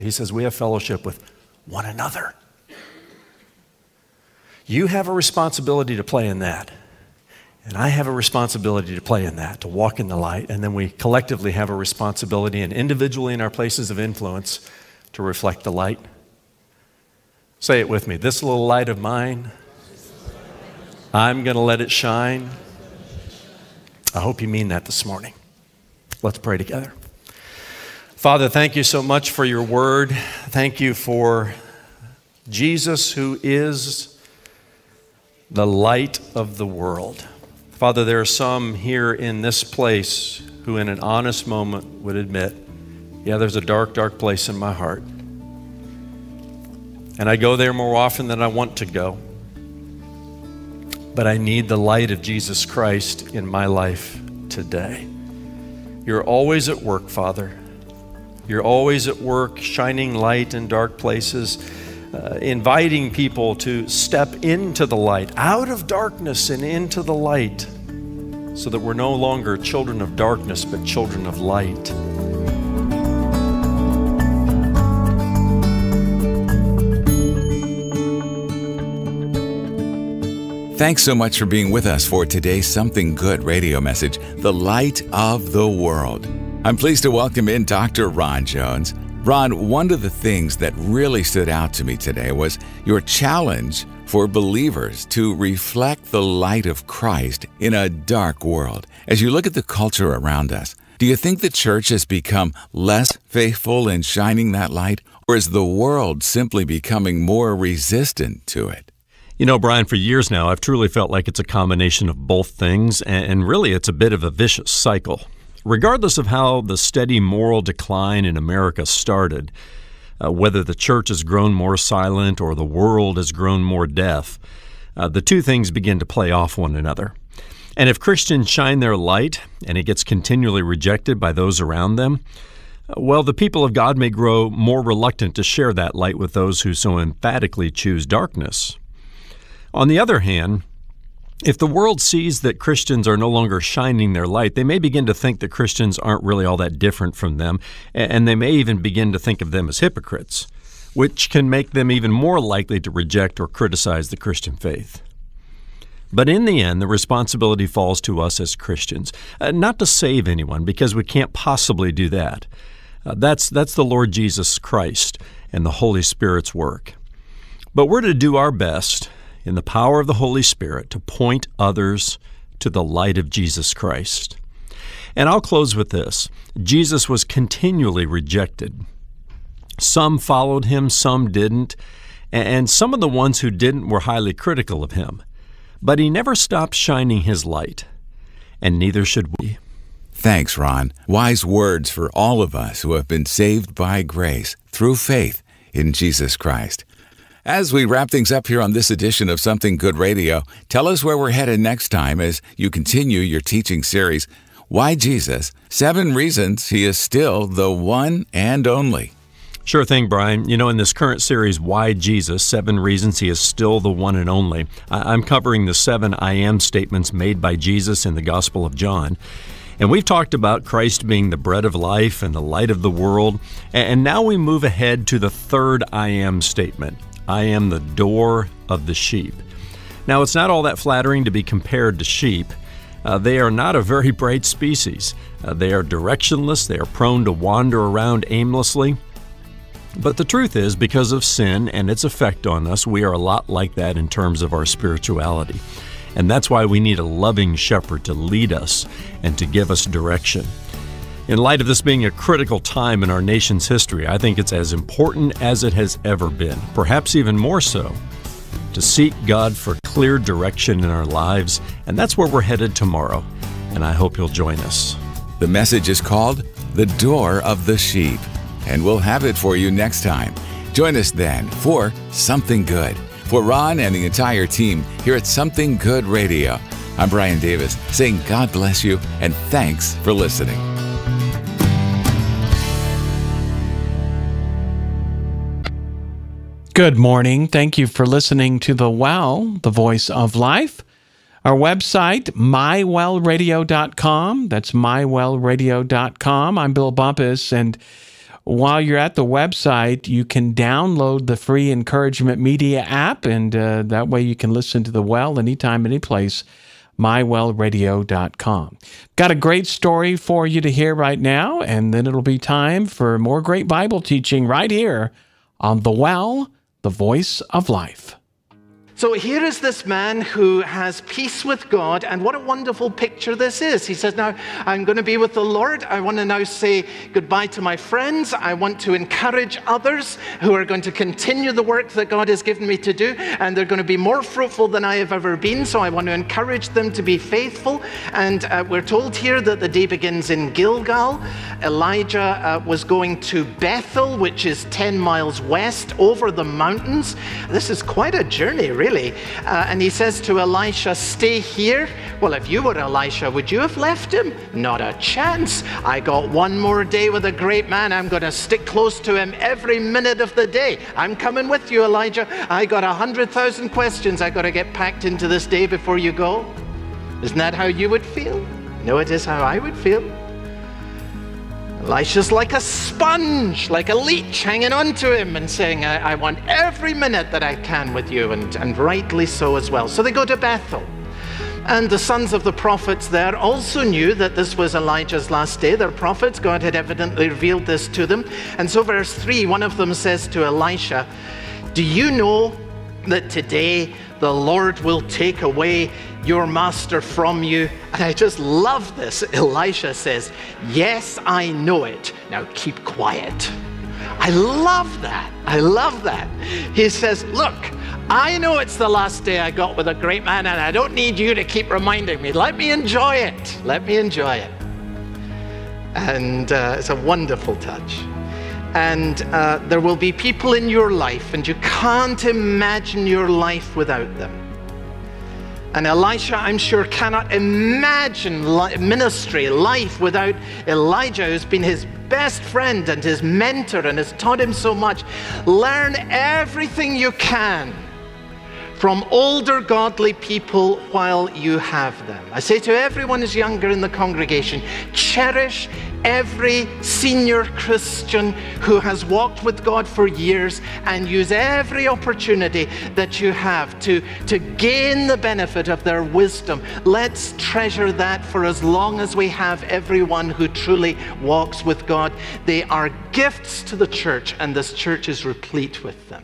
He says we have fellowship with one another. You have a responsibility to play in that. And I have a responsibility to play in that, to walk in the light. And then we collectively have a responsibility and individually in our places of influence to reflect the light. Say it with me. This little light of mine, I'm going to let it shine. I hope you mean that this morning. Let's pray together. Father, thank you so much for your word. Thank you for Jesus, who is the light of the world. Father, there are some here in this place who in an honest moment would admit, yeah, there's a dark, dark place in my heart. And I go there more often than I want to go. But I need the light of Jesus Christ in my life today. You're always at work, Father. You're always at work, shining light in dark places, inviting people to step into the light, out of darkness and into the light, so that we're no longer children of darkness, but children of light. Thanks so much for being with us for today's Something Good radio message, The Light of the World. I'm pleased to welcome in Dr. Ron Jones. Ron, one of the things that really stood out to me today was your challenge for believers to reflect the light of Christ in a dark world. As you look at the culture around us, do you think the church has become less faithful in shining that light, or is the world simply becoming more resistant to it? You know, Brian, for years now, I've truly felt like it's a combination of both things, and really it's a bit of a vicious cycle. Regardless of how the steady moral decline in America started, whether the church has grown more silent or the world has grown more deaf, the two things begin to play off one another. And if Christians shine their light and it gets continually rejected by those around them, well, the people of God may grow more reluctant to share that light with those who so emphatically choose darkness. On the other hand, if the world sees that Christians are no longer shining their light, they may begin to think that Christians aren't really all that different from them, and they may even begin to think of them as hypocrites, which can make them even more likely to reject or criticize the Christian faith. But in the end, the responsibility falls to us as Christians, not to save anyone, because we can't possibly do that. That's the Lord Jesus Christ and the Holy Spirit's work. But we're to do our best in the power of the Holy Spirit to point others to the light of Jesus Christ. And I'll close with this. Jesus was continually rejected. Some followed him, some didn't, and some of the ones who didn't were highly critical of him. But he never stopped shining his light, and neither should we. Thanks, Ron. Wise words for all of us who have been saved by grace through faith in Jesus Christ. As we wrap things up here on this edition of Something Good Radio, tell us where we're headed next time as you continue your teaching series, Why Jesus? 7 Reasons He is Still the One and Only. Sure thing, Brian. You know, in this current series, Why Jesus? 7 Reasons He is Still the One and Only, I'm covering the 7 I am statements made by Jesus in the Gospel of John. And we've talked about Christ being the bread of life and the light of the world. And now we move ahead to the 3rd I am statement. I am the door of the sheep. Now, it's not all that flattering to be compared to sheep. They are not a very bright species. They are directionless. They are prone to wander around aimlessly. But the truth is, because of sin and its effect on us, we are a lot like that in terms of our spirituality. And that's why we need a loving shepherd to lead us and to give us direction. In light of this being a critical time in our nation's history, I think it's as important as it has ever been, perhaps even more so, to seek God for clear direction in our lives, and that's where we're headed tomorrow, and I hope you'll join us. The message is called The Door of the Sheep, and we'll have it for you next time. Join us then for Something Good. For Ron and the entire team here at Something Good Radio, I'm Brian Davis, saying God bless you and thanks for listening. Good morning. Thank you for listening to The Well, the Voice of Life. Our website, mywellradio.com. That's mywellradio.com. I'm Bill Bumpus, and while you're at the website, you can download the free Encouragement Media app, and that way you can listen to The Well anytime, anyplace, mywellradio.com. Got a great story for you to hear right now, and then it'll be time for more great Bible teaching right here on The Well, the Voice of Life. So here is this man who has peace with God, and what a wonderful picture this is. He says, now I'm going to be with the Lord. I want to now say goodbye to my friends. I want to encourage others who are going to continue the work that God has given me to do, and they're going to be more fruitful than I have ever been, so I want to encourage them to be faithful. And we're told here that the day begins in Gilgal. Elijah was going to Bethel, which is 10 miles west over the mountains. This is quite a journey, really. And he says to Elisha, stay here. Well, if you were Elisha, would you have left him? Not a chance. I got one more day with a great man. I'm going to stick close to him every minute of the day. I'm coming with you, Elijah. I got 100,000 questions I got to get packed into this day before you go. Isn't that how you would feel? No, it is how I would feel. Elisha's like a sponge, like a leech, hanging on to him and saying, I want every minute that I can with you, and rightly so as well. So they go to Bethel. And the sons of the prophets there also knew that this was Elijah's last day. They're prophets. God had evidently revealed this to them. And so verse 3, one of them says to Elisha, do you know that today the Lord will take away your master from you? And I just love this. Elisha says, yes, I know it. Now keep quiet. I love that. I love that. He says, look, I know it's the last day I got with a great man, and I don't need you to keep reminding me. Let me enjoy it. Let me enjoy it. And it's a wonderful touch. And there will be people in your life, and you can't imagine your life without them. And Elisha, I'm sure, cannot imagine ministry, life without Elijah, who's been his best friend and his mentor and has taught him so much. Learn everything you can from older godly people while you have them. I say to everyone who's younger in the congregation, cherish every senior Christian who has walked with God for years, and use every opportunity that you have to gain the benefit of their wisdom. Let's treasure that for as long as we have everyone who truly walks with God. They are gifts to the church, and this church is replete with them.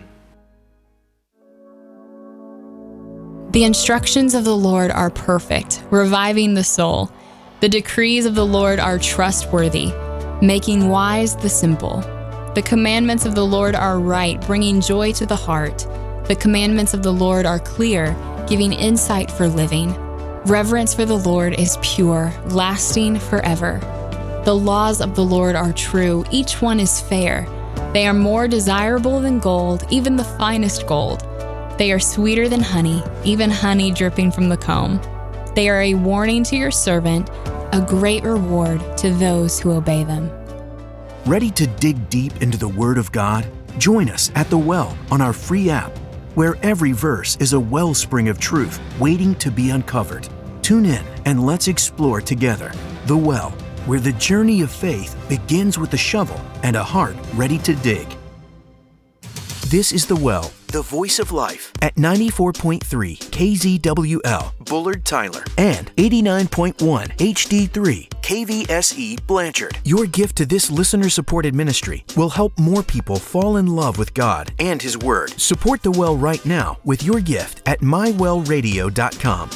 The instructions of the Lord are perfect, reviving the soul. The decrees of the Lord are trustworthy, making wise the simple. The commandments of the Lord are right, bringing joy to the heart. The commandments of the Lord are clear, giving insight for living. Reverence for the Lord is pure, lasting forever. The laws of the Lord are true, each one is fair. They are more desirable than gold, even the finest gold. They are sweeter than honey, even honey dripping from the comb. They are a warning to your servant, a great reward to those who obey them. Ready to dig deep into the Word of God? Join us at The Well on our free app, where every verse is a wellspring of truth waiting to be uncovered. Tune in and let's explore together The Well, where the journey of faith begins with a shovel and a heart ready to dig. This is The Well, the Voice of Life, at 94.3 KZWL, Bullard, Tyler, and 89.1 HD3 KVSE, Blanchard. Your gift to this listener-supported ministry will help more people fall in love with God and His Word. Support The Well right now with your gift at mywellradio.com.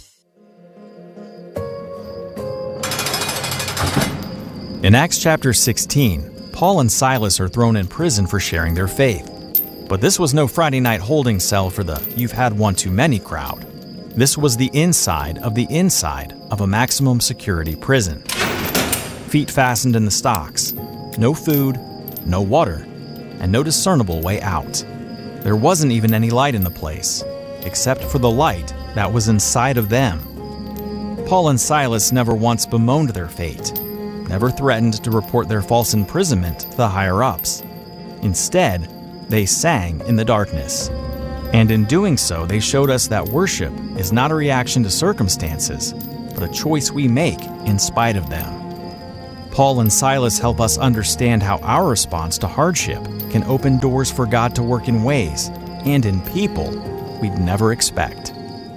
In Acts chapter 16, Paul and Silas are thrown in prison for sharing their faith. But this was no Friday night holding cell for the "you've had one too many" crowd. This was the inside of a maximum security prison. Feet fastened in the stocks, no food, no water, and no discernible way out. There wasn't even any light in the place, except for the light that was inside of them. Paul and Silas never once bemoaned their fate, never threatened to report their false imprisonment to the higher-ups. Instead, they sang in the darkness. And in doing so, they showed us that worship is not a reaction to circumstances, but a choice we make in spite of them. Paul and Silas help us understand how our response to hardship can open doors for God to work in ways and in people we'd never expect.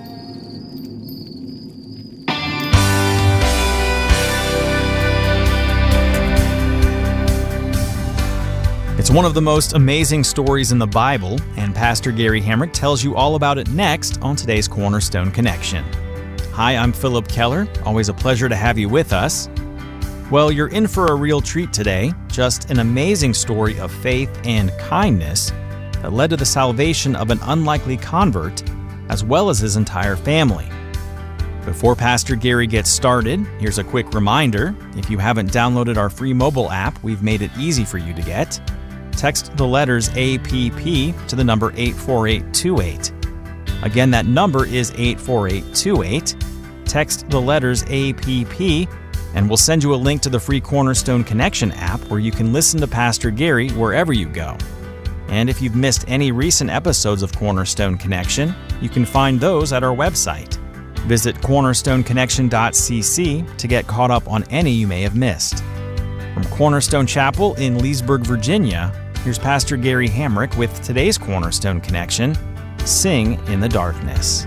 It's one of the most amazing stories in the Bible, and Pastor Gary Hamrick tells you all about it next on today's Cornerstone Connection. Hi, I'm Philip Keller. Always a pleasure to have you with us. Well, you're in for a real treat today. Just an amazing story of faith and kindness that led to the salvation of an unlikely convert, as well as his entire family. Before Pastor Gary gets started, here's a quick reminder. If you haven't downloaded our free mobile app, we've made it easy for you to get. Text the letters APP to the number 84828. Again, that number is 84828. Text the letters APP, and we'll send you a link to the free Cornerstone Connection app where you can listen to Pastor Gary wherever you go. And if you've missed any recent episodes of Cornerstone Connection, you can find those at our website. Visit cornerstoneconnection.cc to get caught up on any you may have missed. From Cornerstone Chapel in Leesburg, Virginia, here's Pastor Gary Hamrick with today's Cornerstone Connection, Sing in the Darkness.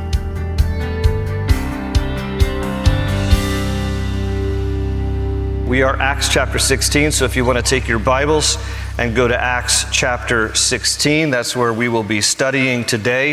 We are Acts chapter 16, so if you want to take your Bibles and go to Acts chapter 16, that's where we will be studying today.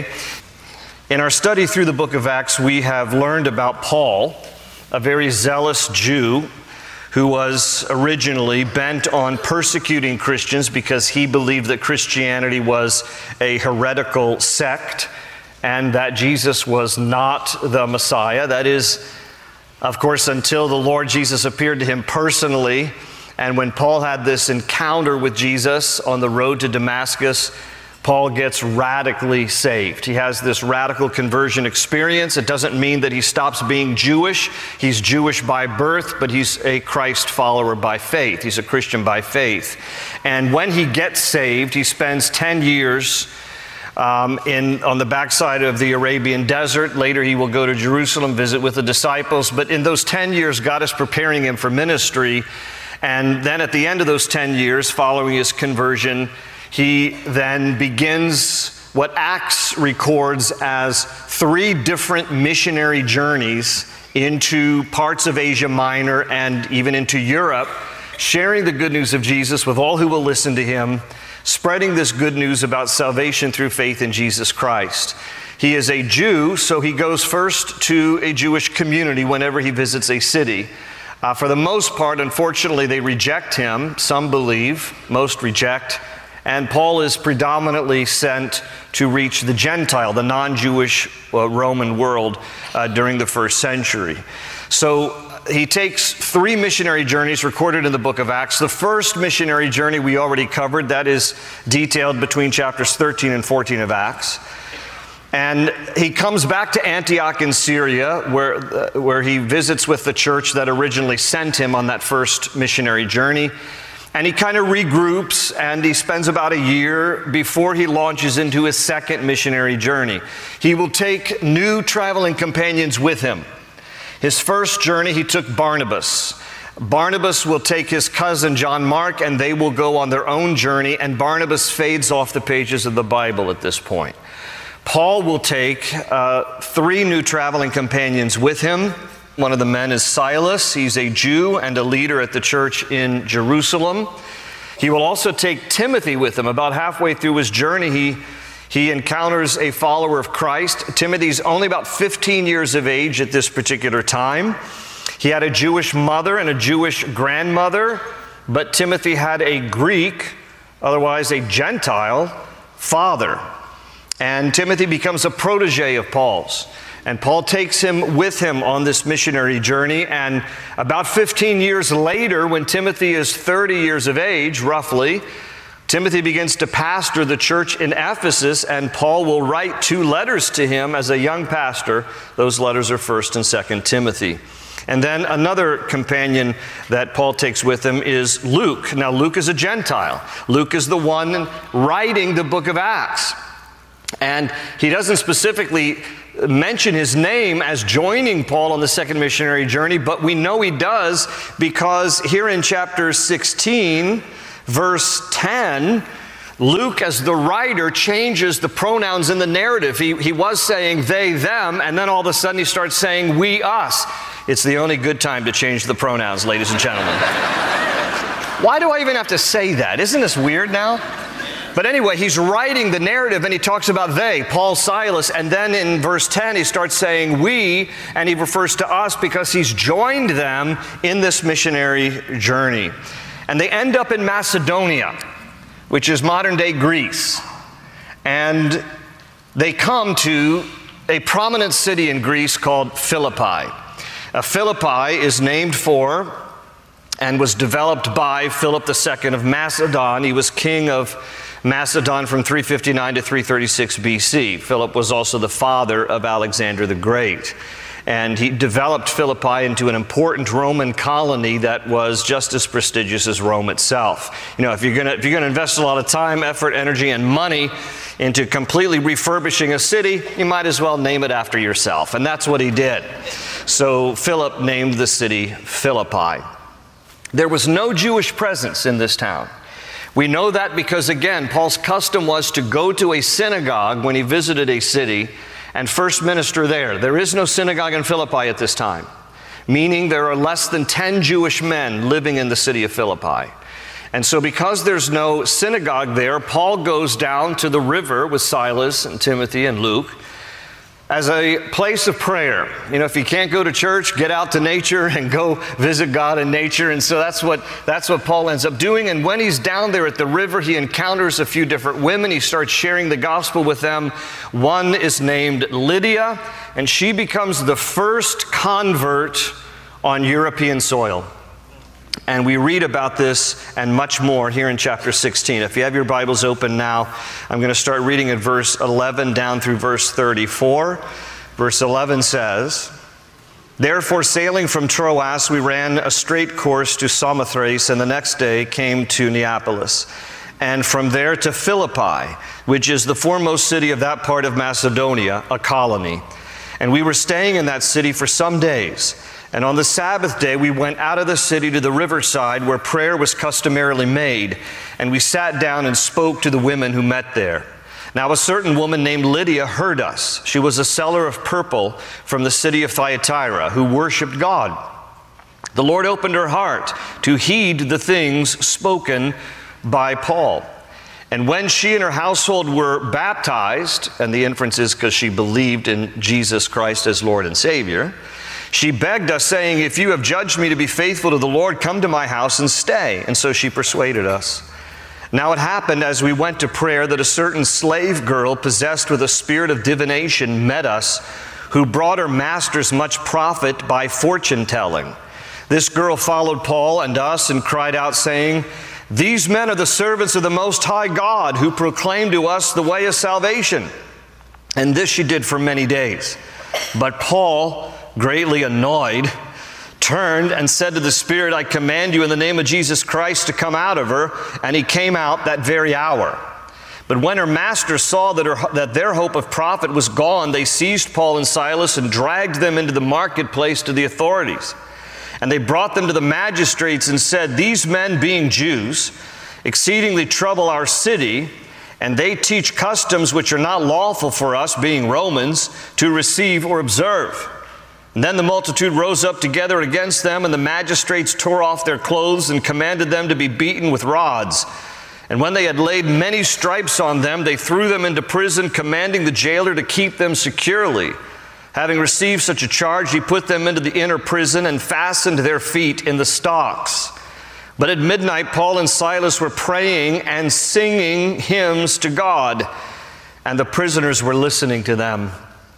In our study through the book of Acts, we have learned about Paul, a very zealous Jew who was originally bent on persecuting Christians because he believed that Christianity was a heretical sect and that Jesus was not the Messiah. That is, of course, until the Lord Jesus appeared to him personally. And when Paul had this encounter with Jesus on the road to Damascus, Paul gets radically saved. He has this radical conversion experience. It doesn't mean that he stops being Jewish. He's Jewish by birth, but he's a Christ follower by faith. He's a Christian by faith. And when he gets saved, he spends 10 years on the backside of the Arabian desert. Later, he will go to Jerusalem, visit with the disciples. But in those 10 years, God is preparing him for ministry. And then at the end of those 10 years, following his conversion, he then begins what Acts records as 3 different missionary journeys into parts of Asia Minor and even into Europe, sharing the good news of Jesus with all who will listen to him, spreading this good news about salvation through faith in Jesus Christ. He is a Jew, so he goes first to a Jewish community whenever he visits a city. For the most part, unfortunately, they reject him. Some believe, most reject. And Paul is predominantly sent to reach the Gentile, the non-Jewish Roman world during the first century. So he takes 3 missionary journeys recorded in the book of Acts. The first missionary journey we already covered. That is detailed between chapters 13 and 14 of Acts. And he comes back to Antioch in Syria, where he visits with the church that originally sent him on that first missionary journey. And he kind of regroups, and he spends about a year before he launches into his second missionary journey. He will take new traveling companions with him. His first journey, he took Barnabas. Barnabas will take his cousin John Mark, and they will go on their own journey, and Barnabas fades off the pages of the Bible at this point. Paul will take 3 new traveling companions with him. One of the men is Silas. He's a Jew and a leader at the church in Jerusalem. He will also take Timothy with him. About halfway through his journey, he encounters a follower of Christ. Timothy's only about 15 years of age at this particular time. He had a Jewish mother and a Jewish grandmother, but Timothy had a Greek, otherwise a Gentile, father. And Timothy becomes a protege of Paul's. And Paul takes him with him on this missionary journey. And about 15 years later, when Timothy is 30 years of age, roughly, Timothy begins to pastor the church in Ephesus, and Paul will write 2 letters to him as a young pastor. Those letters are 1st and 2nd Timothy. And then another companion that Paul takes with him is Luke. Now, Luke is a Gentile. Luke is the one writing the book of Acts. And he doesn't specifically mention his name as joining Paul on the second missionary journey, but we know he does because here in chapter 16, verse 10, Luke, as the writer, changes the pronouns in the narrative. He was saying they, them, and then all of a sudden he starts saying we, us. It's the only good time to change the pronouns, ladies and gentlemen. Why do I even have to say that? Isn't this weird now? But anyway, he's writing the narrative and he talks about they, Paul, Silas, and then in verse 10 he starts saying we, and he refers to us because he's joined them in this missionary journey. And they end up in Macedonia, which is modern-day Greece. And they come to a prominent city in Greece called Philippi. Philippi is named for and was developed by Philip II of Macedon. He was king of Macedon from 359 to 336 BC. Philip was also the father of Alexander the Great. And he developed Philippi into an important Roman colony that was just as prestigious as Rome itself. You know, if you're gonna invest a lot of time, effort, energy, and money into completely refurbishing a city, you might as well name it after yourself. And that's what he did. So Philip named the city Philippi. There was no Jewish presence in this town. We know that because, again, Paul's custom was to go to a synagogue when he visited a city and first minister there. There is no synagogue in Philippi at this time, meaning there are less than 10 Jewish men living in the city of Philippi. And so because there's no synagogue there, Paul goes down to the river with Silas and Timothy and Luke as a place of prayer. You know, if you can't go to church, get out to nature and go visit God in nature. And so that's what Paul ends up doing. And when he's down there at the river, he encounters a few different women. He starts sharing the gospel with them. One is named Lydia, and she becomes the first convert on European soil. And we read about this and much more here in chapter 16. If you have your Bibles open now, I'm going to start reading at verse 11 down through verse 34. Verse 11 says, "Therefore, sailing from Troas, we ran a straight course to Samothrace, and the next day came to Neapolis, and from there to Philippi, which is the foremost city of that part of Macedonia, a colony. And we were staying in that city for some days. And on the Sabbath day, we went out of the city to the riverside where prayer was customarily made, and we sat down and spoke to the women who met there. Now a certain woman named Lydia heard us. She was a seller of purple from the city of Thyatira, who worshiped God. The Lord opened her heart to heed the things spoken by Paul. And when she and her household were baptized, and the inference is because she believed in Jesus Christ as Lord and Savior, she begged us, saying, 'If you have judged me to be faithful to the Lord, come to my house and stay.' And so she persuaded us. Now it happened as we went to prayer that a certain slave girl possessed with a spirit of divination met us, who brought her masters much profit by fortune telling. This girl followed Paul and us and cried out, saying, 'These men are the servants of the Most High God, who proclaim to us the way of salvation.' And this she did for many days. But Paul, greatly annoyed, turned and said to the spirit, 'I command you in the name of Jesus Christ to come out of her.' And he came out that very hour. But when her masters saw that their hope of profit was gone, they seized Paul and Silas and dragged them into the marketplace to the authorities. And they brought them to the magistrates and said, 'These men, being Jews, exceedingly trouble our city, and they teach customs which are not lawful for us, being Romans, to receive or observe.' And then the multitude rose up together against them, and the magistrates tore off their clothes and commanded them to be beaten with rods. And when they had laid many stripes on them, they threw them into prison, commanding the jailer to keep them securely. Having received such a charge, he put them into the inner prison and fastened their feet in the stocks. But at midnight, Paul and Silas were praying and singing hymns to God, and the prisoners were listening to them.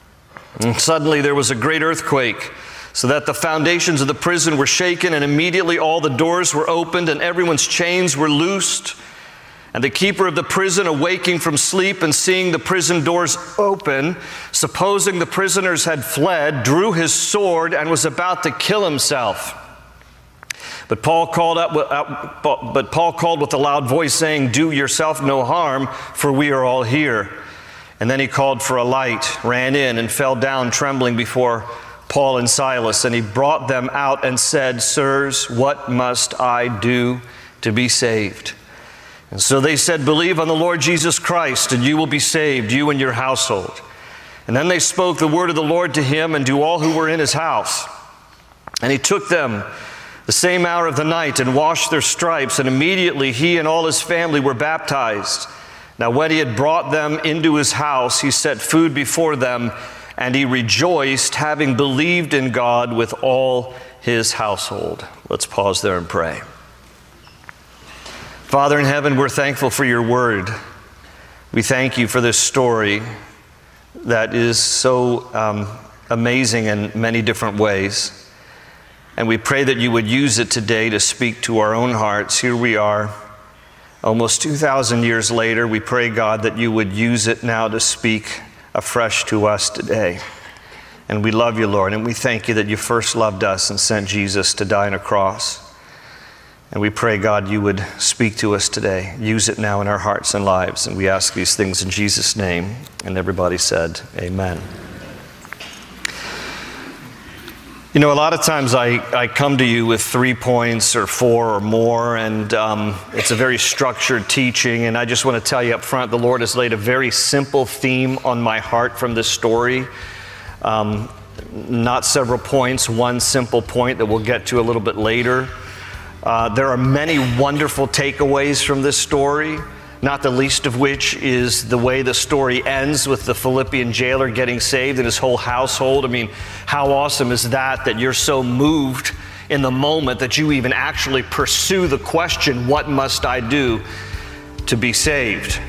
And suddenly there was a great earthquake, so that the foundations of the prison were shaken, and immediately all the doors were opened, and everyone's chains were loosed. And the keeper of the prison, awaking from sleep and seeing the prison doors open, supposing the prisoners had fled, drew his sword and was about to kill himself. But Paul called with a loud voice, saying, 'Do yourself no harm, for we are all here.' And then he called for a light, ran in, and fell down trembling before Paul and Silas. And he brought them out and said, Sirs, what must I do to be saved? And so they said, Believe on the Lord Jesus Christ, and you will be saved, you and your household. And then they spoke the word of the Lord to him and to all who were in his house. And he took them the same hour of the night and washed their stripes, and immediately he and all his family were baptized. Now when he had brought them into his house, he set food before them, and he rejoiced, having believed in God with all his household. Let's pause there and pray. Father in heaven, we're thankful for your word. We thank you for this story that is so amazing in many different ways. And we pray that you would use it today to speak to our own hearts. Here we are, almost 2,000 years later. We pray, God, that you would use it now to speak afresh to us today. And we love you, Lord, and we thank you that you first loved us and sent Jesus to die on a cross. And we pray, God, you would speak to us today. Use it now in our hearts and lives. And we ask these things in Jesus' name. And everybody said, amen. You know, a lot of times I come to you with 3 points or 4 or more, and it's a very structured teaching. And I just want to tell you up front, the Lord has laid a very simple theme on my heart from this story. Not several points, one simple point that we'll get to a little bit later. There are many wonderful takeaways from this story, not the least of which is the way the story ends with the Philippian jailer getting saved and his whole household. I mean, how awesome is that, that you're so moved in the moment that you even actually pursue the question, what must I do to be saved?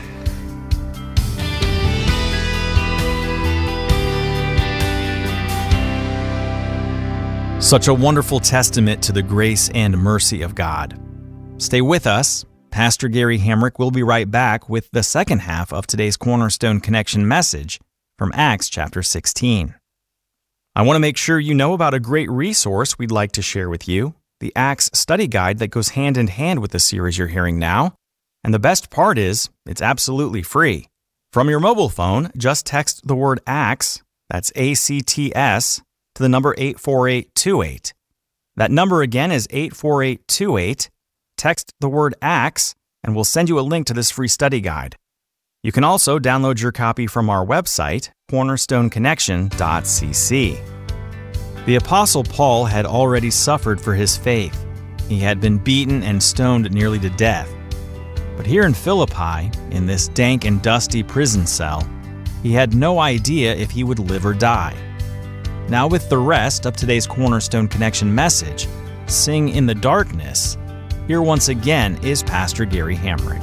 Such a wonderful testament to the grace and mercy of God. Stay with us. Pastor Gary Hamrick will be right back with the second half of today's Cornerstone Connection message from Acts chapter 16. I want to make sure you know about a great resource we'd like to share with you, the Acts study guide that goes hand in hand with the series you're hearing now. And the best part is, it's absolutely free. From your mobile phone, just text the word Acts, that's ACTS, to the number 84828. That number again is 84828. Text the word Acts, and we'll send you a link to this free study guide. You can also download your copy from our website, cornerstoneconnection.cc. The Apostle Paul had already suffered for his faith. He had been beaten and stoned nearly to death. But here in Philippi, in this dank and dusty prison cell, he had no idea if he would live or die. Now with the rest of today's Cornerstone Connection message, Sing in the Darkness, here once again is Pastor Gary Hamrick.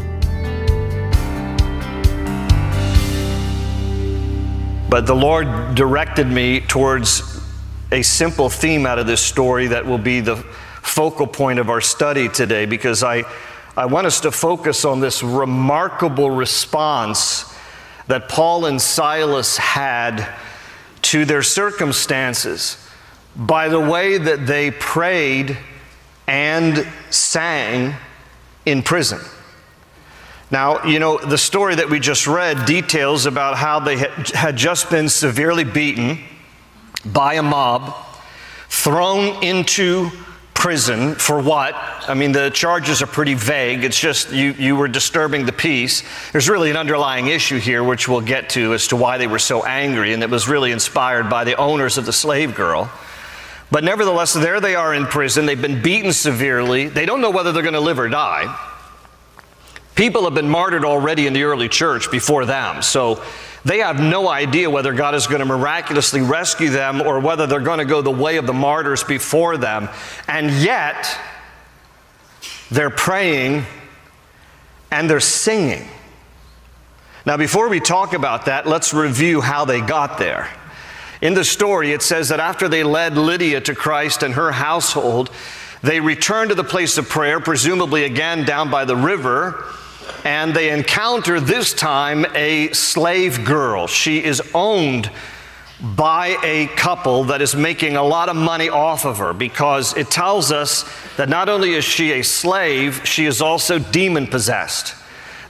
But the Lord directed me towards a simple theme out of this story that will be the focal point of our study today, because I want us to focus on this remarkable response that Paul and Silas had to their circumstances by the way that they prayed and sang in prison. Now, you know, the story that we just read details about how they had just been severely beaten by a mob, thrown into prison for what? I mean, the charges are pretty vague. It's just you were disturbing the peace. There's really an underlying issue here, which we'll get to, as to why they were so angry, and it was really inspired by the owners of the slave girl. But nevertheless, there they are in prison. They've been beaten severely. They don't know whether they're going to live or die. People have been martyred already in the early church before them, so they have no idea whether God is going to miraculously rescue them or whether they're going to go the way of the martyrs before them. And yet, they're praying and they're singing. Now, before we talk about that, let's review how they got there. In the story, it says that after they led Lydia to Christ and her household, they returned to the place of prayer, presumably again down by the river, and they encounter this time a slave girl. She is owned by a couple that is making a lot of money off of her, because it tells us that not only is she a slave, she is also demon-possessed.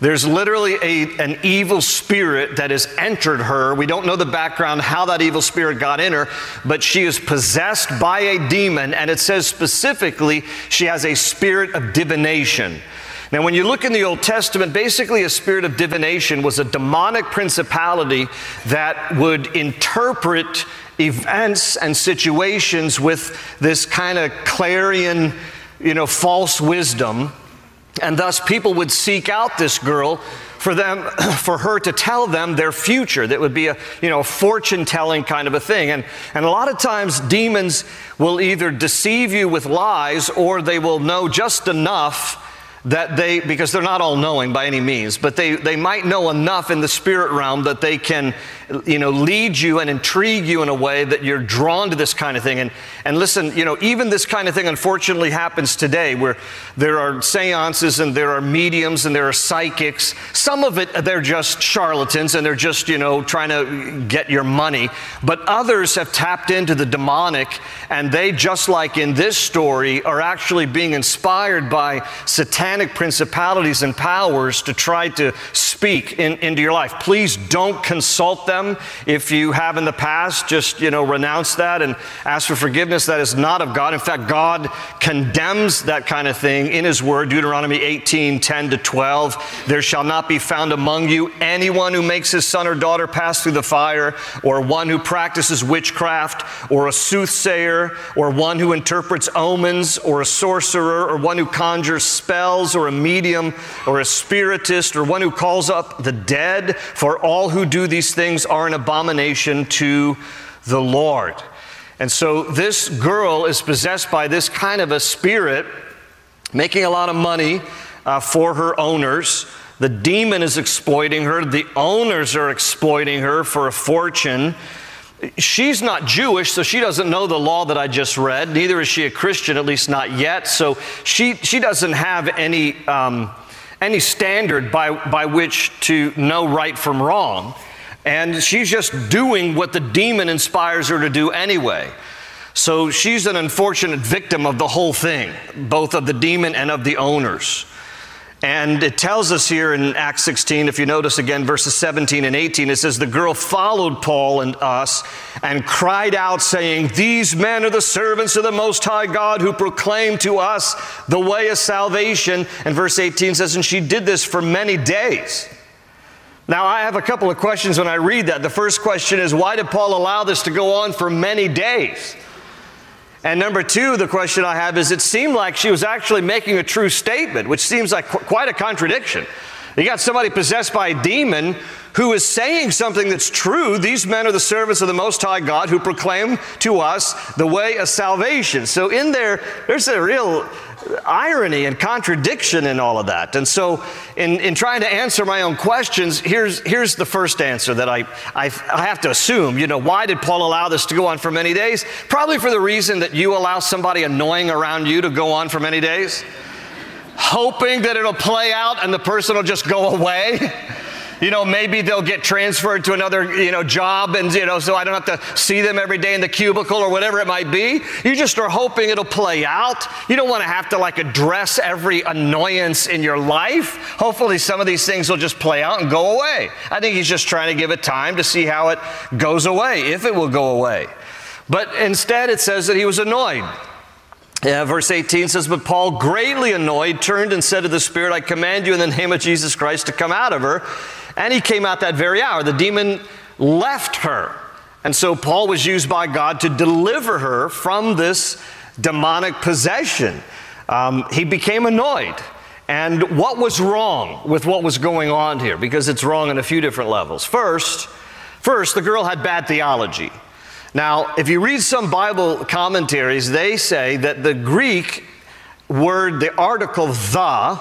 There's literally an evil spirit that has entered her. We don't know the background, how that evil spirit got in her, but she is possessed by a demon, and it says specifically she has a spirit of divination. Now, when you look in the Old Testament, basically a spirit of divination was a demonic principality that would interpret events and situations with this kind of clarion, false wisdom. And thus people would seek out this girl for her to tell them their future. That would be a fortune-telling kind of a thing. And a lot of times demons will either deceive you with lies, or they will know just enough that because they're not all knowing by any means, but they might know enough in the spirit realm that they can, lead you and intrigue you in a way that you're drawn to this kind of thing. And listen, even this kind of thing unfortunately happens today, where there are seances and there are mediums and there are psychics. Some of it, they're just charlatans and they're just, trying to get your money. But others have tapped into the demonic, and they, just like in this story, are actually being inspired by satanic principalities and powers to try to speak into your life. Please don't consult them. If you have in the past, just, renounce that and ask for forgiveness. That is not of God. In fact, God condemns that kind of thing in His Word. Deuteronomy 18:10-12. There shall not be found among you anyone who makes his son or daughter pass through the fire, or one who practices witchcraft, or a soothsayer, or one who interprets omens, or a sorcerer, or one who conjures spells, or a medium, or a spiritist, or one who calls up the dead. For all who do these things are an abomination to the Lord. And so this girl is possessed by this kind of a spirit, making a lot of money for her owners. The demon is exploiting her. The owners are exploiting her for a fortune. She's not Jewish, so she doesn't know the law that I just read. Neither is she a Christian, at least not yet. So she doesn't have any standard by which to know right from wrong. And she's just doing what the demon inspires her to do anyway. So she's an unfortunate victim of the whole thing, both of the demon and of the owners. And it tells us here in Acts 16, if you notice again, verses 17 and 18, it says, the girl followed Paul and us and cried out, saying, these men are the servants of the Most High God, who proclaim to us the way of salvation. And verse 18 says, and she did this for many days. Now, I have a couple of questions when I read that. The first question is, why did Paul allow this to go on for many days? And number two, the question I have is, it seemed like she was actually making a true statement, which seems like quite a contradiction. You got somebody possessed by a demon who is saying something that's true. These men are the servants of the Most High God, who proclaim to us the way of salvation. So in there's a real irony and contradiction in all of that. And so in trying to answer my own questions, here's the first answer that I have to assume. Why did Paul allow this to go on for many days? Probably for the reason that you allow somebody annoying around you to go on for many days, hoping that it'll play out and the person will just go away. Maybe they'll get transferred to another, job, and, so I don't have to see them every day in the cubicle or whatever it might be. You just are hoping it'll play out. You don't want to have to address every annoyance in your life. Hopefully some of these things will just play out and go away. I think he's just trying to give it time to see how it goes away, if it will go away. But instead it says that he was annoyed. Verse 18 says, but Paul, greatly annoyed, turned and said to the spirit, I command you in the name of Jesus Christ to come out of her. And he came out that very hour. The demon left her. And so Paul was used by God to deliver her from this demonic possession. He became annoyed. And what was wrong with what was going on here? Because it's wrong on a few different levels. First, the girl had bad theology. Now, if you read some Bible commentaries, they say that the Greek word, the article the,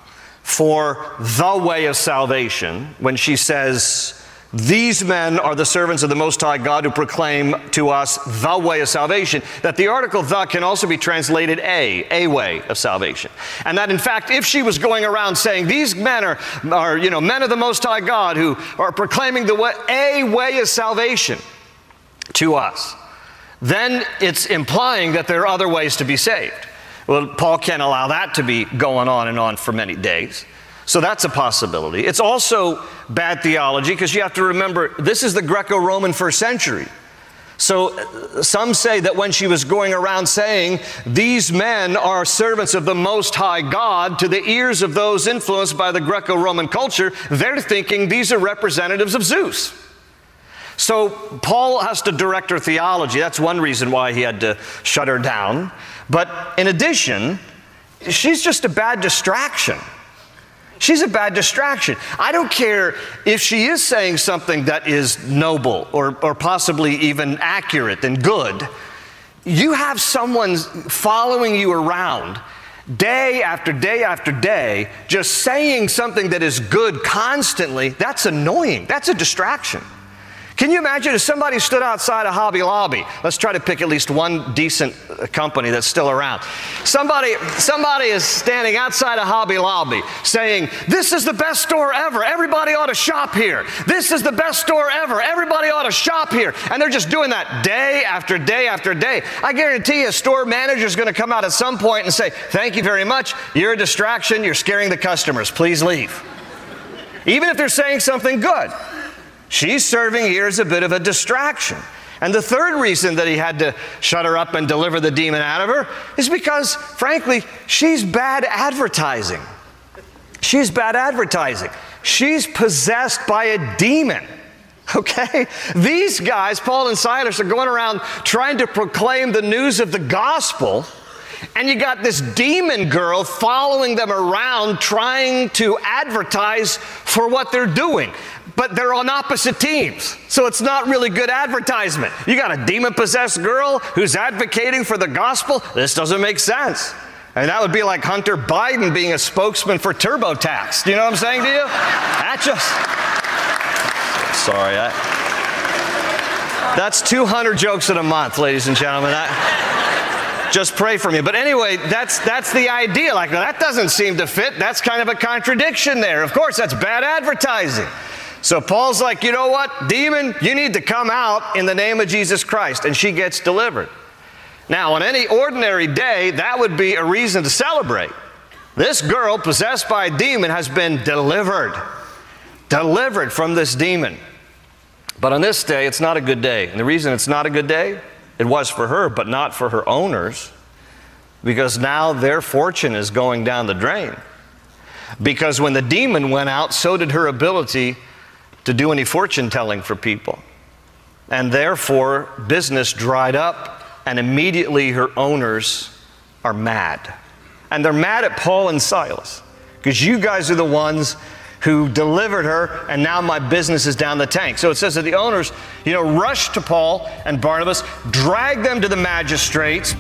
for the way of salvation, when she says, these men are the servants of the Most High God, who proclaim to us the way of salvation, that the article the can also be translated a way of salvation. And that in fact, if she was going around saying, these men are men of the Most High God, who are proclaiming the way, a way of salvation to us, then it's implying that there are other ways to be saved. Well, Paul can't allow that to be going on and on for many days. So that's a possibility. It's also bad theology because you have to remember this is the Greco-Roman first century. So some say that when she was going around saying, these men are servants of the Most High God, to the ears of those influenced by the Greco-Roman culture, they're thinking these are representatives of Zeus. So Paul has to direct her theology. That's one reason why he had to shut her down. But in addition, she's just a bad distraction. She's a bad distraction. I don't care if she is saying something that is noble or possibly even accurate and good. You have someone following you around day after day after day, just saying something that is good constantly. That's annoying. That's a distraction. Can you imagine if somebody stood outside a Hobby Lobby? Let's try to pick at least one decent company that's still around. Somebody is standing outside a Hobby Lobby saying, this is the best store ever. Everybody ought to shop here. This is the best store ever. Everybody ought to shop here. And they're just doing that day after day after day. I guarantee you a store manager is going to come out at some point and say, thank you very much. You're a distraction. You're scaring the customers. Please leave. Even if they're saying something good. She's serving here as a bit of a distraction. And the third reason that he had to shut her up and deliver the demon out of her is because, frankly, she's bad advertising. She's bad advertising. She's possessed by a demon. Okay? These guys, Paul and Silas, are going around trying to proclaim the news of the gospel, and you got this demon girl following them around trying to advertise for what they're doing. But they're on opposite teams, so it's not really good advertisement. You got a demon-possessed girl who's advocating for the gospel. This doesn't make sense. And that would be like Hunter Biden being a spokesman for TurboTax. Do you know what I'm saying to you? That just... Sorry. That's 200 jokes in a month, ladies and gentlemen. Just pray for me. But anyway, that's the idea. Like, that doesn't seem to fit. That's kind of a contradiction there. Of course, that's bad advertising. So Paul's like, you know what, demon, you need to come out in the name of Jesus Christ. And she gets delivered. Now, on any ordinary day, that would be a reason to celebrate. This girl, possessed by a demon, has been delivered. Delivered from this demon. But on this day, it's not a good day. And the reason it's not a good day, it was for her, but not for her owners. Because now their fortune is going down the drain. Because when the demon went out, so did her ability to do any fortune telling for people. And therefore, business dried up, and immediately her owners are mad. And they're mad at Paul and Silas, because you guys are the ones who delivered her, and now my business is down the tank. So it says that the owners, rushed to Paul and Barnabas, dragged them to the magistrates.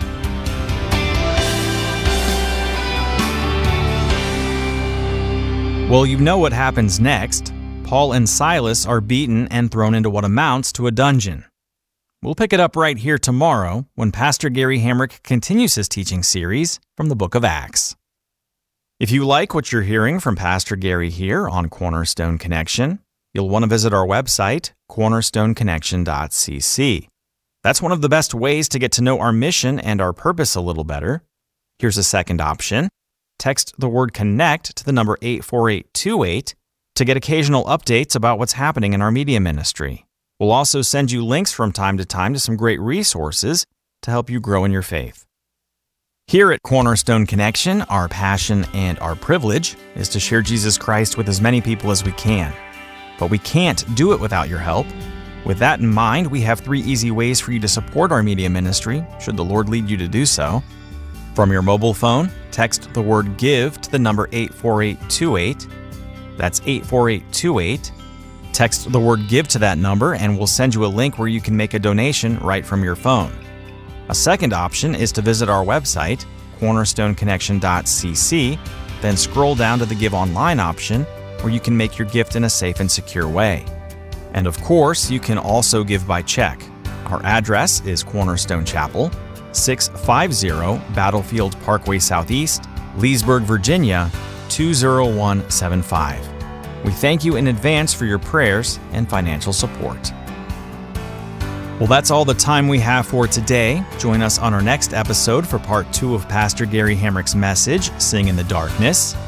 Well, you know what happens next. Paul and Silas are beaten and thrown into what amounts to a dungeon. We'll pick it up right here tomorrow when Pastor Gary Hamrick continues his teaching series from the book of Acts. If you like what you're hearing from Pastor Gary here on Cornerstone Connection, you'll want to visit our website, cornerstoneconnection.cc. That's one of the best ways to get to know our mission and our purpose a little better. Here's a second option. Text the word CONNECT to the number 84828 to get occasional updates about what's happening in our media ministry. We'll also send you links from time to time to some great resources to help you grow in your faith. Here at Cornerstone Connection, our passion and our privilege is to share Jesus Christ with as many people as we can. But we can't do it without your help. With that in mind, we have 3 easy ways for you to support our media ministry, should the Lord lead you to do so. From your mobile phone, text the word GIVE to the number 84828. That's 84828. Text the word GIVE to that number and we'll send you a link where you can make a donation right from your phone. A second option is to visit our website, cornerstoneconnection.cc, then scroll down to the Give Online option where you can make your gift in a safe and secure way. And of course, you can also give by check. Our address is Cornerstone Chapel, 650 Battlefield Parkway Southeast, Leesburg, Virginia, 20175. We thank you in advance for your prayers and financial support. Well, that's all the time we have for today. Join us on our next episode for part 2 of Pastor Gary Hamrick's message, Sing in the Darkness.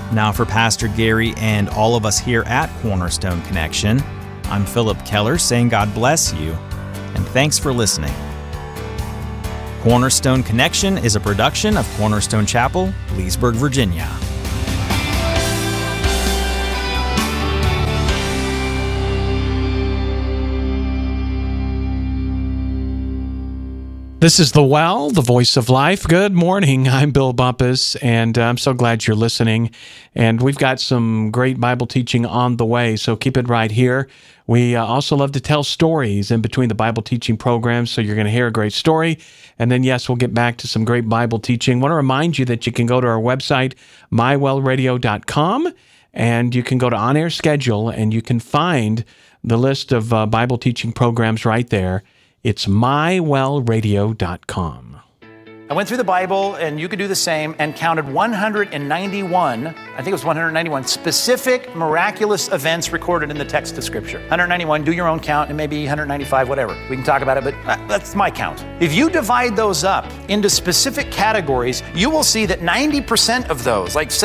Now for Pastor Gary and all of us here at Cornerstone Connection, I'm Philip Keller saying God bless you, and thanks for listening. Cornerstone Connection is a production of Cornerstone Chapel, Leesburg, Virginia. This is The Well, the voice of life. Good morning. I'm Bill Bumpus, and I'm so glad you're listening. And we've got some great Bible teaching on the way, so keep it right here. We also love to tell stories in between the Bible teaching programs, so you're going to hear a great story. And then, yes, we'll get back to some great Bible teaching. I want to remind you that you can go to our website, mywellradio.com, and you can go to On Air Schedule, and you can find the list of Bible teaching programs right there. It's mywellradio.com. I went through the Bible, and you could do the same, and counted 191, I think it was 191, specific miraculous events recorded in the text of Scripture. 191, do your own count, and maybe 195, whatever. We can talk about it, but that's my count. If you divide those up into specific categories, you will see that 90% of those, like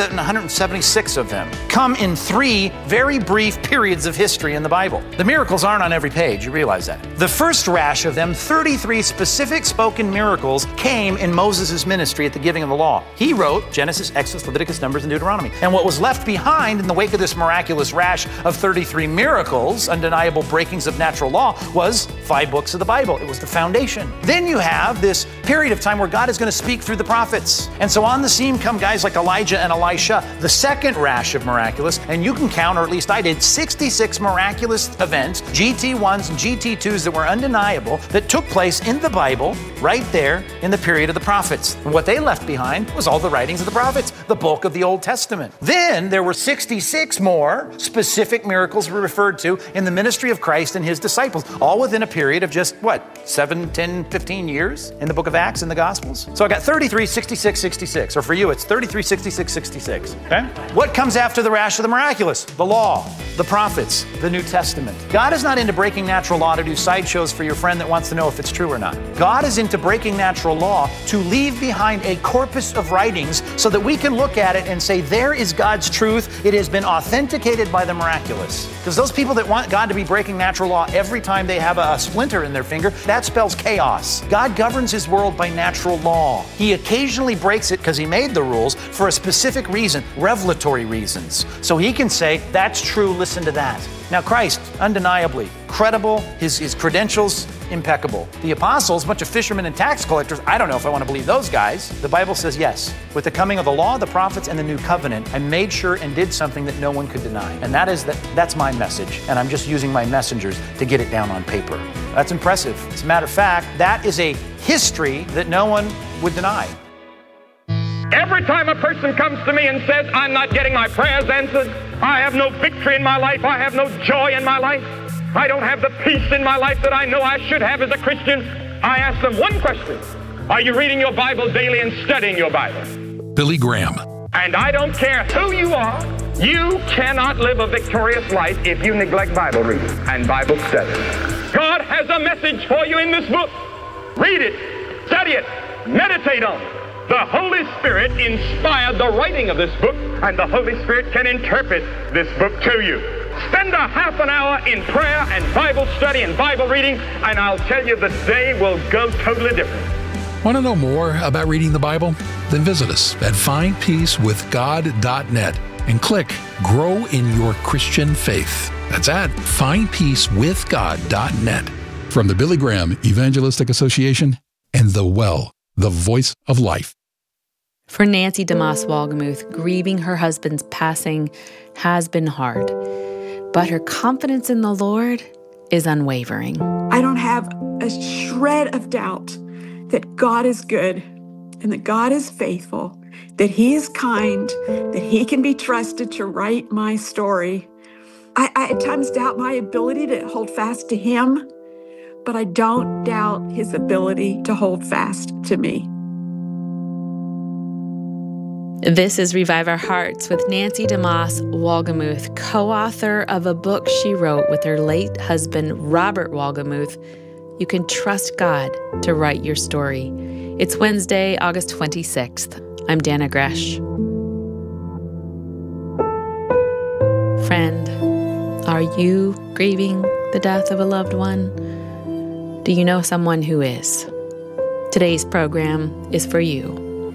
176 of them, come in 3 very brief periods of history in the Bible. The miracles aren't on every page, you realize that. The first rash of them, 33 specific spoken miracles, came in Moses' ministry at the giving of the law. He wrote Genesis, Exodus, Leviticus, Numbers, and Deuteronomy. And what was left behind in the wake of this miraculous rash of 33 miracles, undeniable breakings of natural law, was 5 books of the Bible. It was the foundation. Then you have this period of time where God is going to speak through the prophets. And so on the scene come guys like Elijah and Elisha, the second rash of miraculous, and you can count, or at least I did, 66 miraculous events, GT1s and GT2s that were undeniable, that took place in the Bible right there in the period of the prophets. And what they left behind was all the writings of the prophets, the bulk of the Old Testament. Then there were 66 more specific miracles referred to in the ministry of Christ and his disciples, all within a period of just, 7, 10, 15 years in the book of Acts and the Gospels. So I got 33, 66, 66. Or for you, it's 33, 66, 66. Okay? What comes after the rash of the miraculous? The law, the prophets, the New Testament. God is not into breaking natural law to do sideshows for your friend that wants to know if it's true or not. God is into breaking natural law to leave behind a corpus of writings so that we can look at it and say, there is God's truth. It has been authenticated by the miraculous. Because those people that want God to be breaking natural law every time they have a splinter in their finger, that spells chaos. God governs his world by natural law. He occasionally breaks it because he made the rules for a specific reason, revelatory reasons. So he can say, that's true, listen to that. Now Christ, undeniably, credible, his credentials, impeccable. The apostles, a bunch of fishermen and tax collectors, I don't know if I want to believe those guys. The Bible says yes. With the coming of the law, the prophets, and the new covenant, I made sure and did something that no one could deny. And that's my message. And I'm just using my messengers to get it down on paper. That's impressive. As a matter of fact, that is a history that no one would deny. Every time a person comes to me and says, I'm not getting my prayers answered, I have no victory in my life, I have no joy in my life, I don't have the peace in my life that I know I should have as a Christian, I ask them one question: are you reading your Bible daily and studying your Bible? Billy Graham. And I don't care who you are, you cannot live a victorious life if you neglect Bible reading and Bible study. God has a message for you in this book. Read it, study it, meditate on it. The Holy Spirit inspired the writing of this book, and the Holy Spirit can interpret this book to you. Spend a half an hour in prayer and Bible study and Bible reading, and I'll tell you the day will go totally different. Want to know more about reading the Bible? Then visit us at findpeacewithgod.net and click Grow in Your Christian Faith. That's at findpeacewithgod.net. From the Billy Graham Evangelistic Association and The Well, the voice of life. For Nancy DeMoss Wolgemuth, grieving her husband's passing has been hard, but her confidence in the Lord is unwavering. I don't have a shred of doubt that God is good and that God is faithful, that he is kind, that he can be trusted to write my story. I at times doubt my ability to hold fast to him, but I don't doubt his ability to hold fast to me. This is Revive Our Hearts with Nancy DeMoss Wolgemuth, co-author of a book she wrote with her late husband, Robert Wolgemuth. You can trust God to write your story. It's Wednesday, August 26th. I'm Dana Gresh. Friend, are you grieving the death of a loved one? Do you know someone who is? Today's program is for you.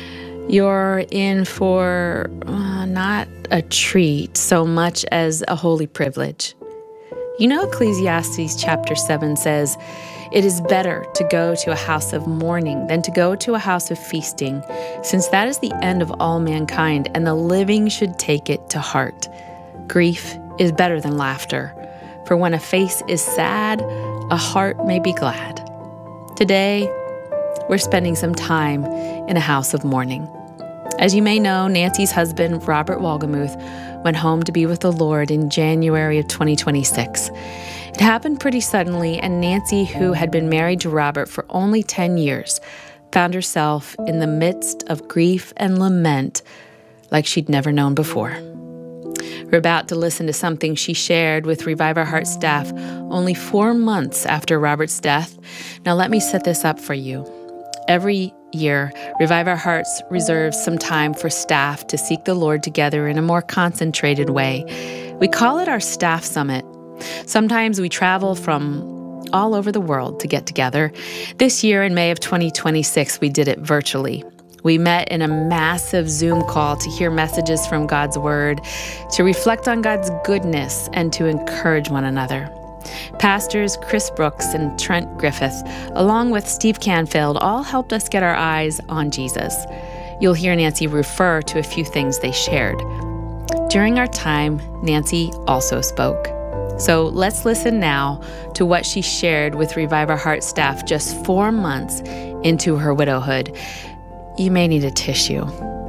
You're in for not a treat so much as a holy privilege. You know, Ecclesiastes chapter 7 says, "It is better to go to a house of mourning than to go to a house of feasting, since that is the end of all mankind, and the living should take it to heart. Grief is better than laughter, for when a face is sad, a heart may be glad." Today, we're spending some time in a house of mourning. As you may know, Nancy's husband, Robert Wolgemuth, went home to be with the Lord in January of 2026. It happened pretty suddenly, and Nancy, who had been married to Robert for only 10 years, found herself in the midst of grief and lament like she'd never known before. We're about to listen to something she shared with Revive Our Hearts staff only 4 months after Robert's death. Now let me set this up for you. Every year, Revive Our Hearts reserves some time for staff to seek the Lord together in a more concentrated way. We call it our Staff Summit. Sometimes we travel from all over the world to get together. This year, in May of 2026, we did it virtually. We met in a massive Zoom call to hear messages from God's Word, to reflect on God's goodness, and to encourage one another. Pastors Chris Brooks and Trent Griffith, along with Steve Canfield, all helped us get our eyes on Jesus. You'll hear Nancy refer to a few things they shared. During our time, Nancy also spoke. So let's listen now to what she shared with Revive Our Hearts staff just 4 months into her widowhood. You may need a tissue.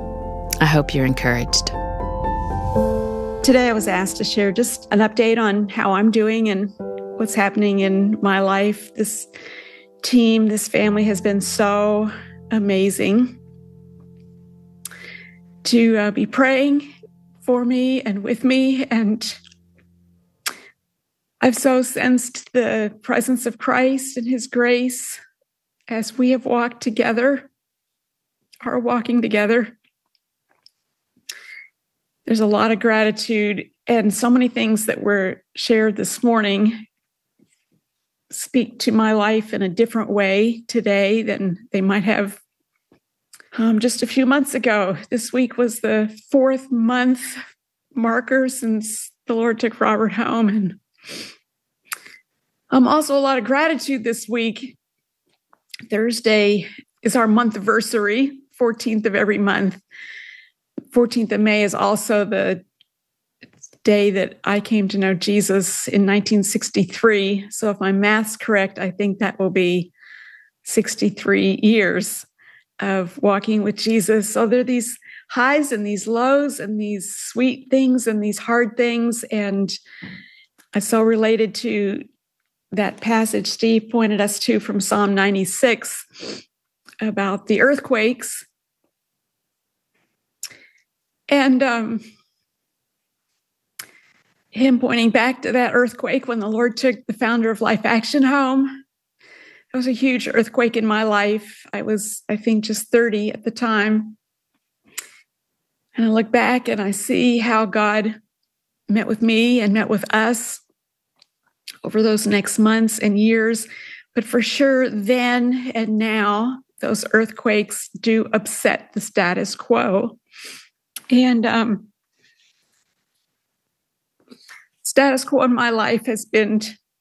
I hope you're encouraged. Today I was asked to share just an update on how I'm doing and what's happening in my life. This team, this family has been so amazing to be praying for me and with me. And I've so sensed the presence of Christ and His grace as we have walked together, are walking together. There's a lot of gratitude, and so many things that were shared this morning speak to my life in a different way today than they might have just a few months ago. This week was the 4th month marker since the Lord took Robert home, and also a lot of gratitude this week. Thursday is our month-versary, 14th of every month. 14th of May is also the day that I came to know Jesus in 1963. So if my math's correct, I think that will be 63 years of walking with Jesus. So there are these highs and these lows and these sweet things and these hard things. And I so related to that passage Steve pointed us to from Psalm 96 about the earthquakes. And him pointing back to that earthquake when the Lord took the founder of Life Action home. It was a huge earthquake in my life. I was, I think, just 30 at the time. And I look back and I see how God met with me and met with us over those next months and years. But for sure, then and now, those earthquakes do upset the status quo. And status quo in my life has been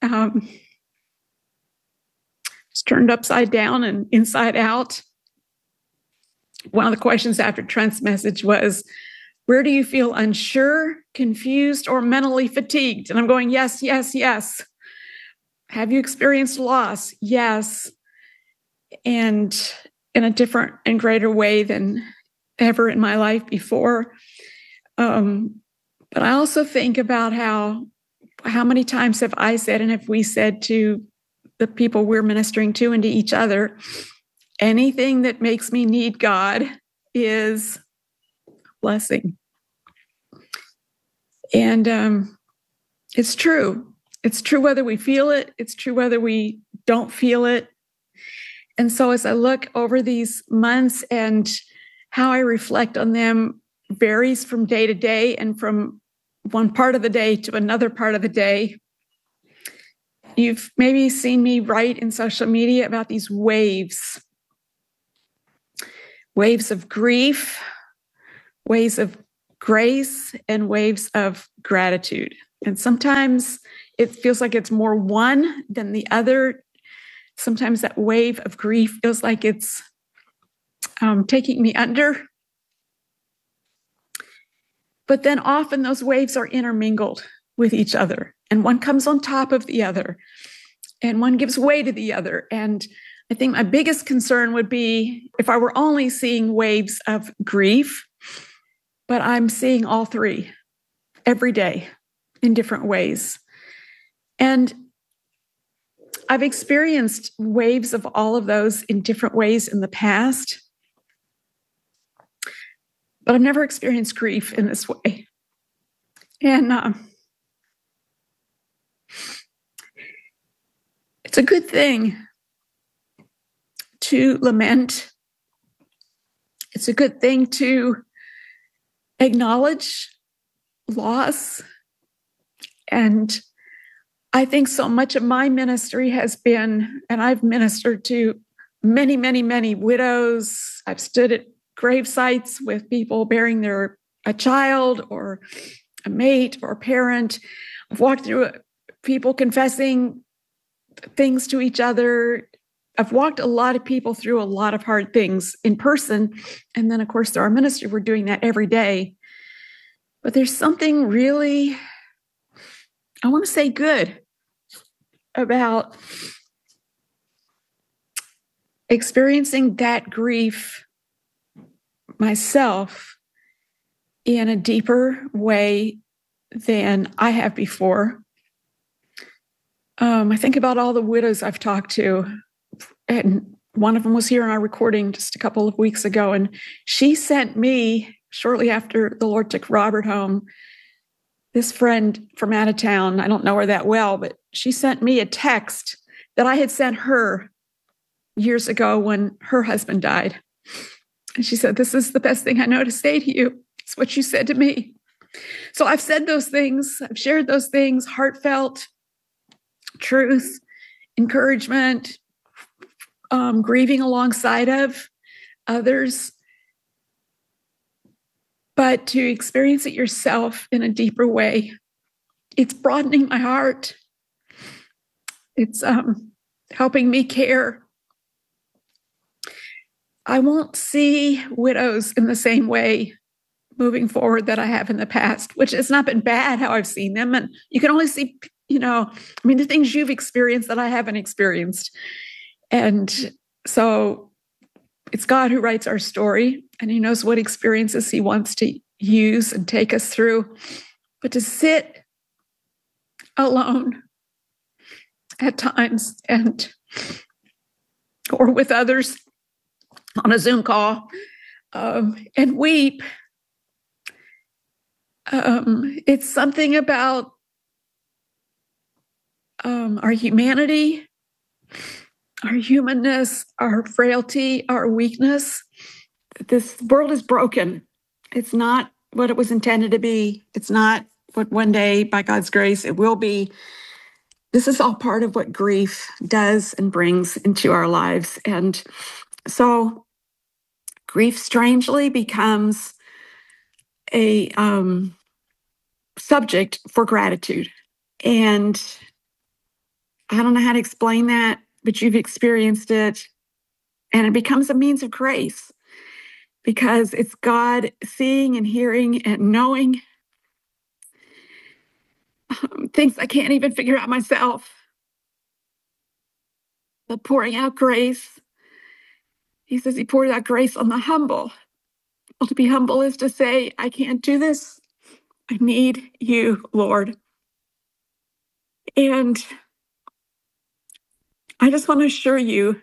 just turned upside down and inside out. One of the questions after Trent's message was, where do you feel unsure, confused, or mentally fatigued? And I'm going, yes, yes, yes. Have you experienced loss? Yes. And in a different and greater way than ever in my life before. But I also think about how many times have I said and have we said to the people we're ministering to and to each other, anything that makes me need God is blessing. And it's true. It's true whether we feel it. It's true whether we don't feel it. And so as I look over these months and how I reflect on them varies from day to day and from one part of the day to another part of the day. You've maybe seen me write in social media about these waves of grief, waves of grace, and waves of gratitude. And sometimes it feels like it's more one than the other. Sometimes that wave of grief feels like it's taking me under. But then often those waves are intermingled with each other, and one comes on top of the other, and one gives way to the other. And I think my biggest concern would be if I were only seeing waves of grief, but I'm seeing all three every day in different ways. And I've experienced waves of all of those in different ways in the past, but I've never experienced grief in this way. And it's a good thing to lament. It's a good thing to acknowledge loss. And I think so much of my ministry has been, and I've ministered to many, many, many widows. I've stood at grave sites with people bearing a child or a mate or a parent. I've walked through people confessing things to each other. I've walked a lot of people through a lot of hard things in person. And then, of course, through our ministry, we're doing that every day. But there's something really, I want to say, good about experiencing that grief myself in a deeper way than I have before. I think about all the widows I've talked to, and one of them was here in our recording just a couple of weeks ago, and she sent me, shortly after the Lord took Robert home, this friend from out of town, I don't know her that well, but she sent me a text that I had sent her years ago when her husband died. And she said, "This is the best thing I know to say to you. It's what you said to me." So I've said those things. I've shared those things, heartfelt truth, encouragement, grieving alongside of others. But to experience it yourself in a deeper way, it's broadening my heart. It's helping me care. I won't see widows in the same way moving forward that I have in the past, which has not been bad how I've seen them. And you can only see, the things you've experienced that I haven't experienced. And so it's God who writes our story, and he knows what experiences he wants to use and take us through. But to sit alone at times or with others on a Zoom call and weep, it's something about our humanity, our humanness, our frailty, our weakness. This world is broken. It's not what it was intended to be. It's not what one day, by God's grace, it will be. This is all part of what grief does and brings into our lives. And so grief strangely becomes a subject for gratitude. And I don't know how to explain that, but you've experienced it. And it becomes a means of grace because it's God seeing and hearing and knowing things I can't even figure out myself, but pouring out grace. He says he poured out grace on the humble. Well, to be humble is to say, I can't do this. I need you, Lord. And I just want to assure you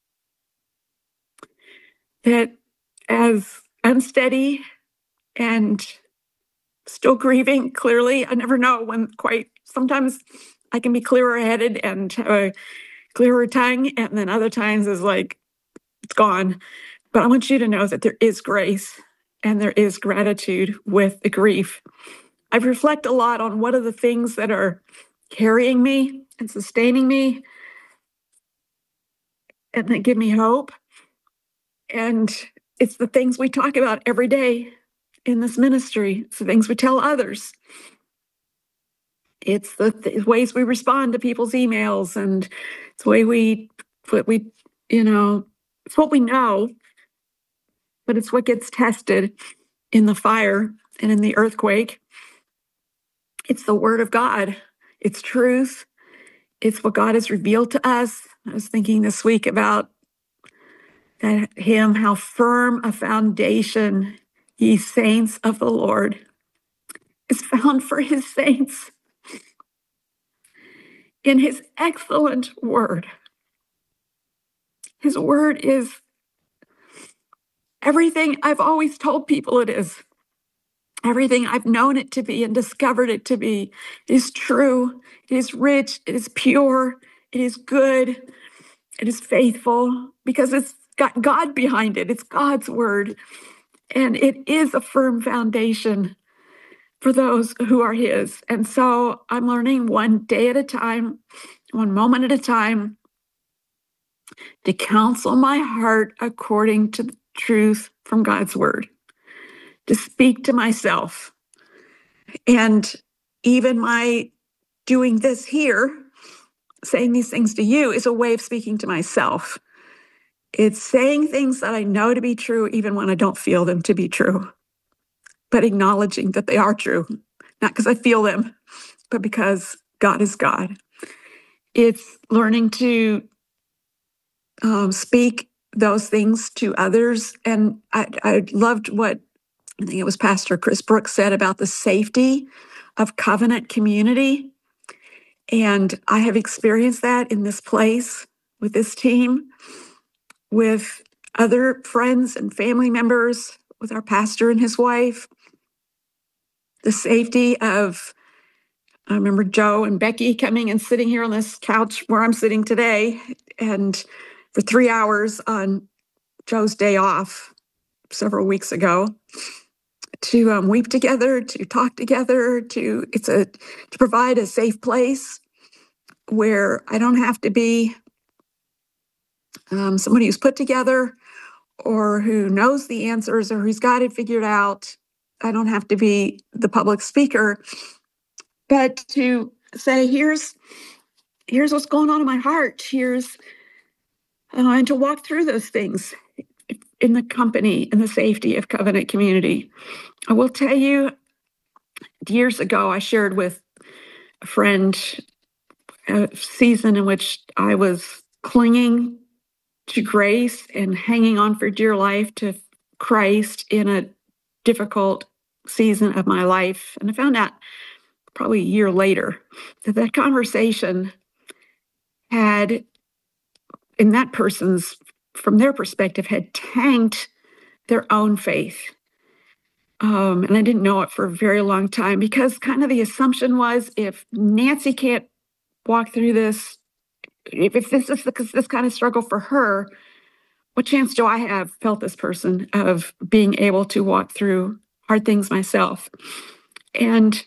that as unsteady and still grieving, clearly, I never know when sometimes I can be clearer headed and have a clearer tongue, and then other times is like, it's gone. But I want you to know that there is grace and there is gratitude with the grief I reflect a lot on what are the things that are carrying me and sustaining me and that give me hope. And it's the things we talk about every day in this ministry. It's the things we tell others. It's the ways we respond to people's emails, and it's the way it's what we know, but it's what gets tested in the fire and in the earthquake. It's the Word of God. It's truth. It's what God has revealed to us. I was thinking this week about that hymn, how firm a foundation, ye saints of the Lord, is found for his saints in his excellent word. His word is everything I've always told people it is. Everything I've known it to be and discovered it to be. It is true. It is rich. It is pure. It is good. It is faithful because it's got God behind it. It's God's word. And it is a firm foundation for those who are his. And so I'm learning one day at a time, one moment at a time, to counsel my heart according to the truth from God's word, to speak to myself. And even my doing this here, saying these things to you, is a way of speaking to myself. It's saying things that I know to be true, even when I don't feel them to be true, but acknowledging that they are true, not because I feel them, but because God is God. It's learning to speak those things to others. And I loved what, I think it was Pastor Chris Brooks said about the safety of covenant community. And I have experienced that in this place, with this team, with other friends and family members, with our pastor and his wife. The safety of, I remember Joe and Becky coming and sitting here on this couch where I'm sitting today, and for 3 hours on Joe's day off several weeks ago, to weep together, to talk together, to provide a safe place where I don't have to be somebody who's put together or who knows the answers or who's got it figured out. I don't have to be the public speaker, but to say, here's what's going on in my heart. And to walk through those things in the company and the safety of covenant community. I will tell you, years ago, I shared with a friend a season in which I was clinging to grace and hanging on for dear life to Christ in a difficult season of my life. And I found out probably a year later that conversation had, in that person's, from their perspective, had tanked their own faith. And I didn't know it for a very long time because kind of the assumption was, if Nancy can't walk through this, if this is this kind of struggle for her, what chance do I have, felt this person, of being able to walk through hard things myself? And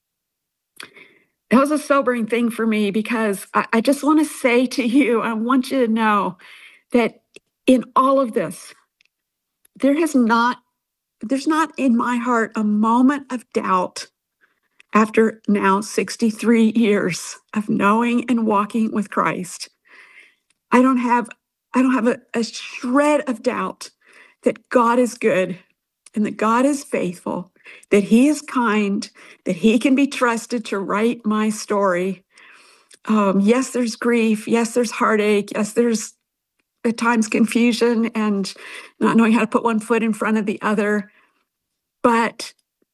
that was a sobering thing for me, because I just want to say to you, I want you to know that in all of this, there's not in my heart a moment of doubt after now 63 years of knowing and walking with Christ. I don't have a shred of doubt that God is good and that God is faithful, that he is kind, that he can be trusted to write my story. Yes, there's grief. Yes, there's heartache. Yes, there's at times confusion and not knowing how to put one foot in front of the other. And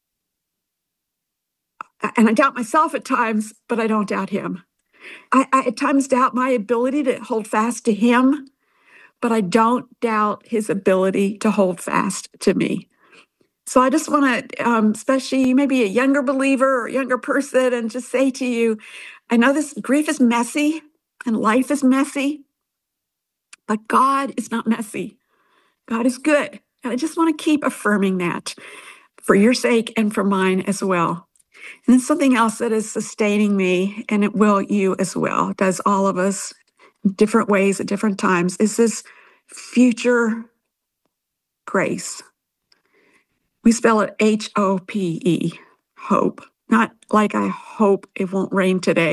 I doubt myself at times, but I don't doubt him. I at times doubt my ability to hold fast to him, but I don't doubt his ability to hold fast to me. So I just want to, especially you may be a younger believer or a younger person, and just say to you, I know this grief is messy and life is messy, but God is not messy. God is good. And I just want to keep affirming that for your sake and for mine as well. And then something else that is sustaining me, and it will you as well, it does all of us in different ways at different times, is this future grace. We spell it Hope, hope. Not like I hope it won't rain today.